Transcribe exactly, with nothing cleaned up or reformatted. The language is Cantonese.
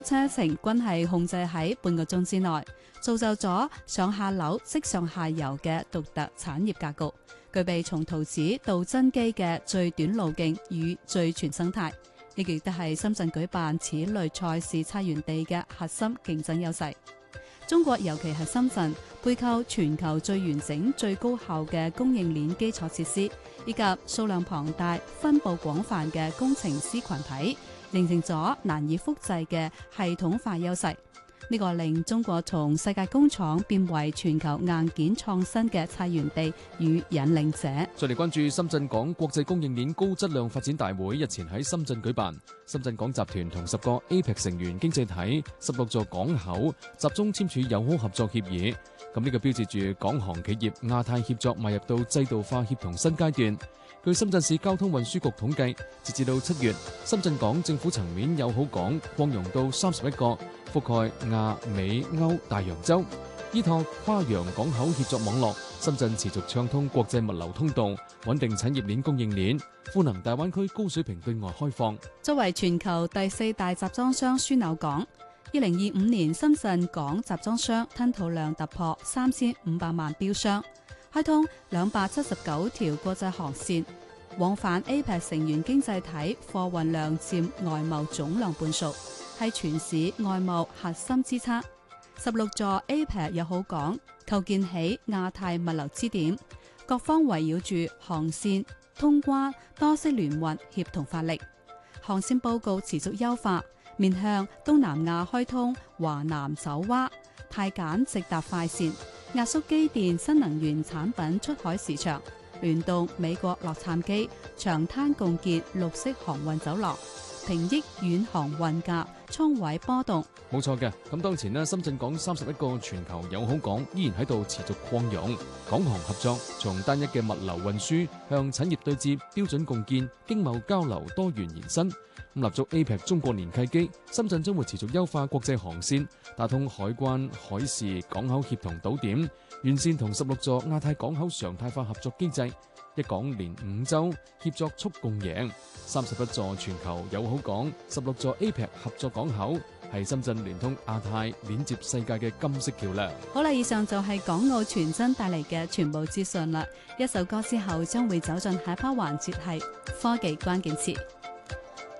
車程均係控制喺半個鐘之內，造就咗上下樓即上下游嘅獨特產業格局，具備從圖紙到真機嘅最短路徑與最全生態。呢個亦都係深圳舉辦此類賽事策源地嘅核心競爭優勢。中國尤其係深圳，背靠全球最完整、最高效嘅供應鏈基礎設施，以及數量龐大、分佈廣泛嘅工程師群體，形成咗難以複製嘅系統化優勢。呢個令中國從世界工廠變為全球硬件創新嘅策源地與引領者。 再嚟關注深圳港國際供應鏈高質量發展大會日前喺深圳舉辦，深圳港集團同十個 A P E C 成員經濟體、十六座港口集中簽署友好合作協議。咁呢個標誌住港航企業亞太協作邁入到制度化協同新階段。據深圳市交通運輸局統計，截至到七月，深圳港政府層面友好港擴容到三十一個，覆蓋亞美歐大洋洲。依託跨洋港口協作網絡，深圳持續暢通國際物流通道，穩定產業鏈供應鏈，賦能大灣區高水平對外開放。 作為全球第四大集裝箱樞紐港，二零二五年深圳港集裝箱吞吐量突破三千五百萬標箱，開通兩百七十九條國際航線，往返 A P E C 成員經濟體貨運量佔外貿總量半數，係全市外貿核心支撐。十六座 A P E C 友好港構建起亞太物流支點，各方圍繞住航線、通關、多式聯運協同發力，航線報告持續優化，面向東南亞開通華南爪哇、泰柬直達快線，壓縮機電新能源產品出海市場，聯動美國洛杉磯、長灘共建綠色航運走廊，平抑遠航運價倉位波動。 冇錯嘅，咁當前呢，深圳港三十一個全球友好港依然喺度持續擴容，港航合作從單一嘅物流運輸向產業對接、標準共建、經貿交流多元延伸。咁立足 A P E C 中國年契機，深圳將會持續優化國際航線，打通海關、海事、港口協同島點，完善同十六座亞太港口常態化合作機制，一港連五洲協作促共贏。三十一座全球友好港，十六座 A P E C 合作港口，係深圳聯通亞太、連接世界嘅金色橋梁。 好啦，以上就係港澳傳真帶嚟嘅全部資訊啦。一首歌之後，將會走進下一 part環節，係科技關鍵詞。